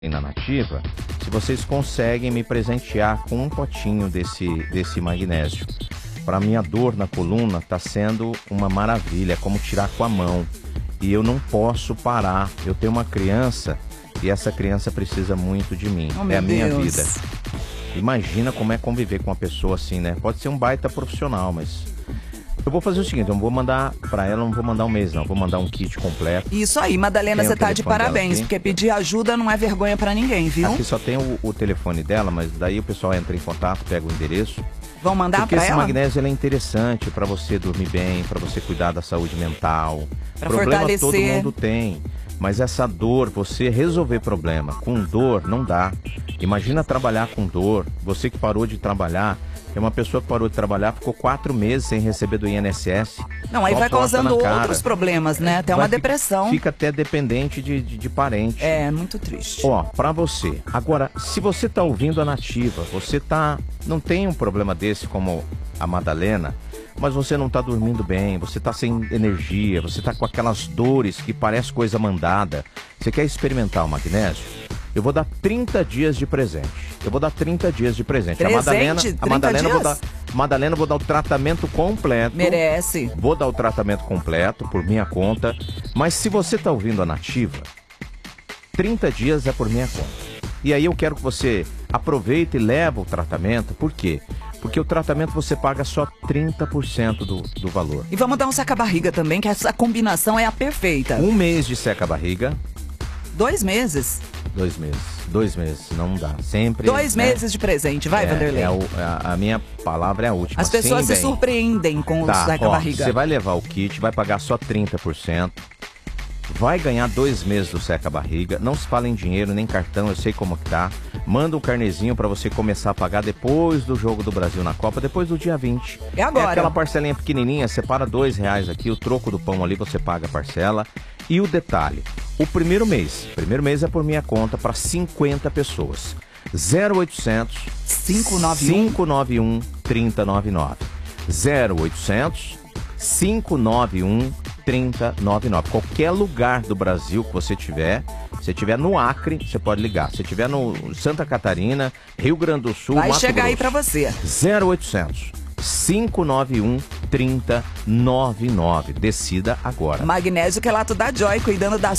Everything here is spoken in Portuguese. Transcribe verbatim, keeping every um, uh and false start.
na Nativa, se vocês conseguem me presentear com um potinho desse, desse magnésio. Para minha dor na coluna está sendo uma maravilha, é como tirar com a mão. E eu não posso parar. Eu tenho uma criança e essa criança precisa muito de mim. Oh, é a minha Deus. vida. Imagina como é conviver com uma pessoa assim, né? Pode ser um baita profissional, mas... Eu vou fazer o seguinte, eu não vou mandar para ela, não vou mandar um mês não, vou mandar um kit completo. Isso aí, Madalena, Tem você o tá de telefone dela parabéns, aqui? porque pedir ajuda não é vergonha pra ninguém, viu? Aqui só tem o, o telefone dela, mas daí o pessoal entra em contato, pega o endereço. Vão mandar Porque pra esse ela? magnésio ele é interessante para você dormir bem, para você cuidar da saúde mental. Pra Problema fortalecer. todo mundo tem, mas essa dor, você resolver problema com dor, não dá. Imagina trabalhar com dor, você que parou de trabalhar, é uma pessoa que parou de trabalhar, ficou quatro meses sem receber do I N S S. Não, aí Só vai porta causando na cara. outros problemas, né? Até uma Vai fi- depressão. Fica até dependente de, de, de parente. É, muito triste. Ó, pra você. Agora, se você tá ouvindo a Nativa, você tá... Não tem um problema desse como a Madalena, mas você não tá dormindo bem, você tá sem energia, você tá com aquelas dores que parece coisa mandada. Você quer experimentar o magnésio? Eu vou dar trinta dias de presente. Eu vou dar trinta dias de presente. Presente? A Madalena, a trinta Madalena eu vou dar, dias? Madalena eu vou dar o tratamento completo. Merece. Vou dar o tratamento completo por minha conta, mas se você tá ouvindo a Nativa, trinta dias é por minha conta. E aí eu quero que você aproveite e leve o tratamento, por quê? Porque o tratamento você paga só trinta por cento do, do valor. E vamos dar um saca-barriga também, que essa combinação é a perfeita. Um mês de seca-barriga, Dois meses. dois meses. Dois meses, não dá. Sempre. Dois né? meses de presente. Vai, é, Vanderlei. é o- a, a minha palavra é a última. As pessoas Sim, se bem. surpreendem com o Tá, ó, saca-barriga. você vai levar o kit, vai pagar só trinta por cento. Vai ganhar dois meses do seca-barriga. Não se fala em dinheiro, nem cartão, eu sei como que tá. Manda um carnezinho pra você começar a pagar depois do jogo do Brasil na Copa, depois do dia vinte. É agora. É aquela parcelinha pequenininha, separa dois reais aqui, o troco do pão ali, você paga a parcela. E o detalhe, o primeiro mês, primeiro mês é por minha conta para cinquenta pessoas. zero oitocentos, cinco nove um. cinco nove um, três zero nove nove. zero oitocentos, cinco nove um, três zero nove nove. Qualquer lugar do Brasil que você tiver, se tiver no Acre, você pode ligar. Se tiver no Santa Catarina, Rio Grande do Sul, Vai Mato chegar aí Grosso. pra você. zero oitocentos, cinco nove um, três zero nove nove. Decida agora. Magnésio Quelato da Joy, cuidando da